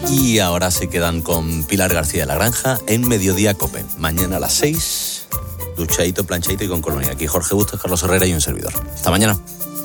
Y ahora se quedan con Pilar García de la Granja en Mediodía Cope. Mañana a las 6, duchadito, planchadito y con colonia. Aquí Jorge Bustos, Carlos Herrera y un servidor. Hasta mañana.